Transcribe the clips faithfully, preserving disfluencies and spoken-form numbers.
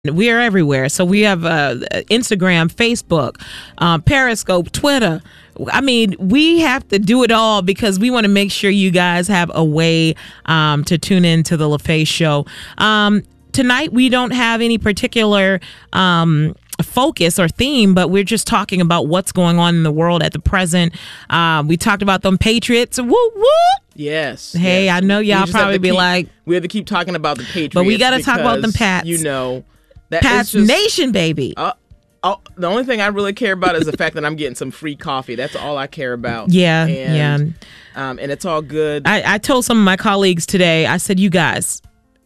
We are everywhere. So we have uh, Instagram, Facebook, um, Periscope, Twitter. I mean, we have to do it all because we want to make sure you guys have a way um, to tune in to the LaFace Show. Um, tonight, we don't have any particular um, focus or theme, but we're just talking about what's going on in the world at the present. Uh, we talked about them Patriots. Woo, woo. Yes. Hey, yes. I know y'all probably be keep, like, we have to keep talking about the Patriots, but we got to talk about them Pats. You know, that Pats just, Nation, baby. Uh, oh, the only thing I really care about is the fact that I'm getting some free coffee. That's all I care about. Yeah, and, yeah. Um, and it's all good. I, I told some of my colleagues today, I said, you guys,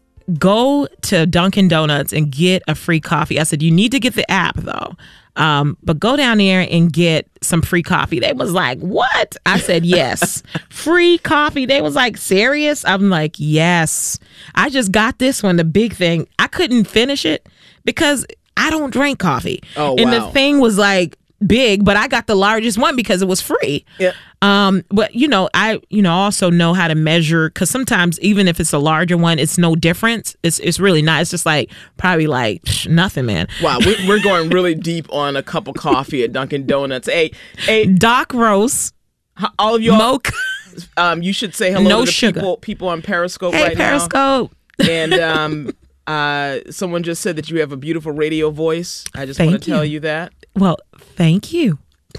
go to Dunkin' Donuts and get a free coffee. I said, you need to get the app, though. Um, but go down there and get some free coffee. They was like, what? I said, yes. Free coffee. They was like, serious? I'm like, yes. I just got this one, the big thing. I couldn't finish it because I don't drink coffee. Oh, and wow. the thing was like big, but I got the largest one because it was free. Yeah. Um, but you know, I you know also know how to measure, because sometimes even if it's a larger one, it's no difference. It's it's really not. It's just like probably like psh, nothing, man. Wow, we, we're going really deep on a cup of coffee at Dunkin' Donuts. Hey, hey, Doc Rose, all of y'all, Mocha. Um, you should say hello No to the sugar. people people on Periscope Hey, right Periscope. now. And um, uh, someone just said that you have a beautiful radio voice. I just Thank want to tell you. you that. Well, thank you.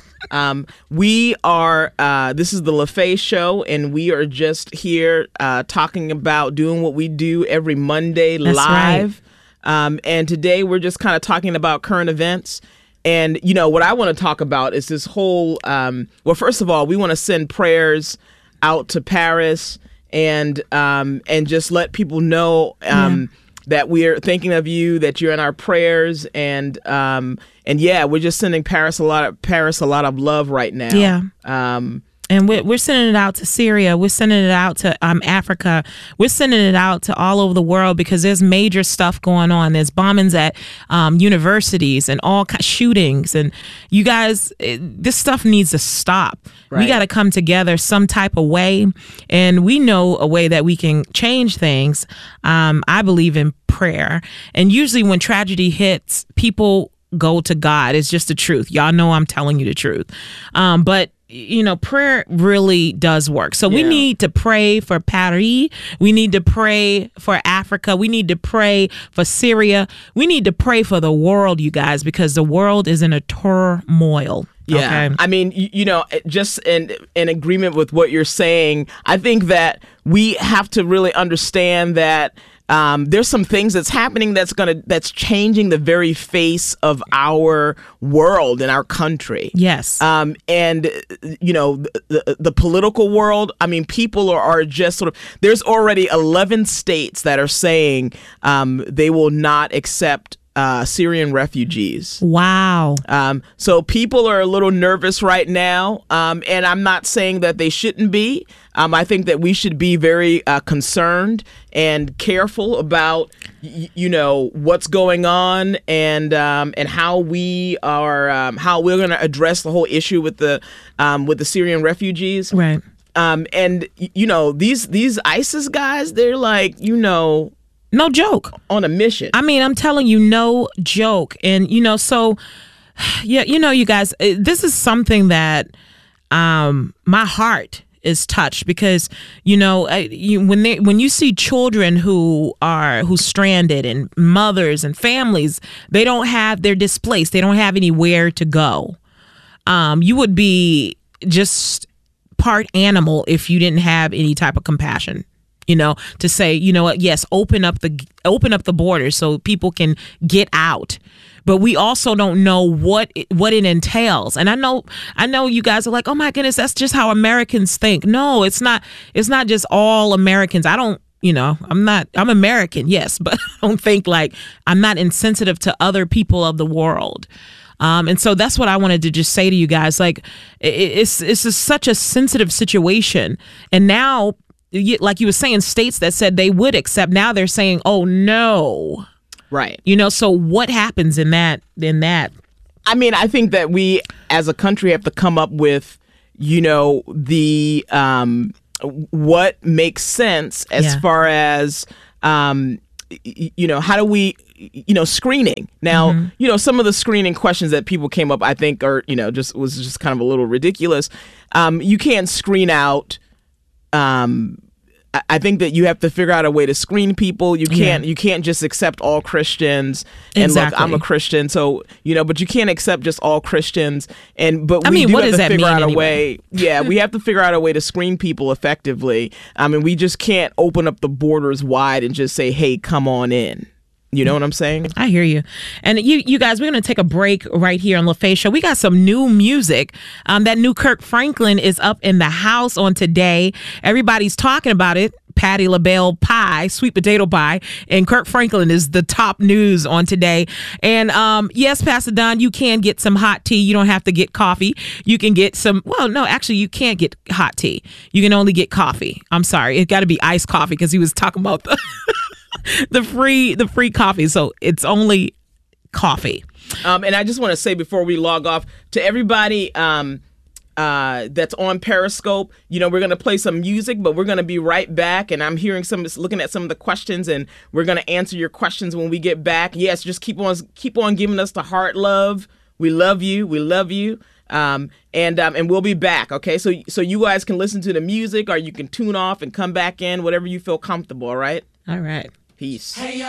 Um, we are, uh, this is the LaFace Show, and we are just here uh, talking about doing what we do every Monday That's live. Right. Um, and today we're just kind of talking about current events. And, you know, what I want to talk about is this whole, um, well, first of all, we want to send prayers out to Paris and um, and just let people know um, yeah. that we're thinking of you, that you're in our prayers, and um, and yeah, we're just sending Paris a lot of Paris a lot of love right now. Yeah. Um, And we're, we're sending it out to Syria. We're sending it out to um, Africa. We're sending it out to all over the world because there's major stuff going on. There's bombings at um, universities and all ki- shootings. And you guys, it, this stuff needs to stop. Right. We got to come together some type of way. And we know a way that we can change things. Um, I believe in prayer. And usually when tragedy hits, people go to God. It's just the truth. Y'all know I'm telling you the truth. Um, but you know, prayer really does work. So yeah. we need to pray for Paris. We need to pray for Africa. We need to pray for Syria. We need to pray for the world, you guys, because the world is in a turmoil. Yeah. Okay? I mean, you, you know, just in, in agreement with what you're saying, I think that we have to really understand that Um, there's some things that's happening that's gonna that's changing the very face of our world and our country. Yes. Um, and you know the, the, the political world. I mean, people are, are just sort of. There's already eleven states that are saying um, they will not accept uh, Syrian refugees. Wow. Um, so people are a little nervous right now, um, and I'm not saying that they shouldn't be. Um, I think that we should be very uh, concerned and careful about, y- you know, what's going on and um, and how we are um, how we're going to address the whole issue with the um, with the Syrian refugees. Right. Um, and y- you know, these these ISIS guys, they're like, you know, no joke, on a mission. I mean, I'm telling you, no joke. And you know, so yeah, you know, you guys, this is something that um, my heart is touched because, you know, you, when they when you see children who are who's stranded and mothers and families, they don't have, they're displaced. They don't have anywhere to go. Um, you would be just part animal if you didn't have any type of compassion, you know, to say, you know what, yes, open up the open up the borders so people can get out. But we also don't know what it, what it entails. And I know I know you guys are like, oh my goodness, that's just how Americans think. No, it's not. It's not just all Americans. I don't, you know, I'm not, I'm American, yes, but I don't think like I'm not insensitive to other people of the world. Um, and so that's what I wanted to just say to you guys. Like, it, it's it's a, such a sensitive situation. And now, like you were saying, states that said they would accept, now they're saying, oh no. Right. You know, so what happens in that, in that? I mean, I think that we as a country have to come up with, you know, the um, what makes sense as Yeah. far as, um, you know, how do we you know, screening. Now, mm-hmm. you know, some of the screening questions that people came up, I think, are, you know, just was just kind of a little ridiculous. Um, you can't screen out. Um, I think that you have to figure out a way to screen people. You can't yeah. you can't just accept all Christians and exactly. look, I'm a Christian, so you know, but you can't accept just all Christians. And but I we mean, do what have does to that figure mean out anyway? a way. Yeah, we have to figure out a way to screen people effectively. I mean, we just can't open up the borders wide and just say, "Hey, come on in." You know what I'm saying? I hear you. And you you guys, we're going to take a break right here on LaFace Show. We got some new music. Um, that new Kirk Franklin is up in the house on today. Everybody's talking about it. Patti LaBelle pie, sweet potato pie, and Kirk Franklin is the top news on today. And um, yes, Pastor Don, you can get some hot tea. You don't have to get coffee. You can get some, well, no, actually, you can't get hot tea. You can only get coffee. I'm sorry. It got to be iced coffee because he was talking about the... the free the free coffee, so it's only coffee. Um, and I just want to say before we log off to everybody um, uh, that's on Periscope, you know, we're going to play some music, but we're going to be right back. And I'm hearing some, looking at some of the questions, and we're going to answer your questions when we get back. Yes, just keep on keep on giving us the heart love. We love you. We love you. Um, and um, and we'll be back. Okay, so so you guys can listen to the music, or you can tune off and come back in, whatever you feel comfortable. All right. All right. Peace.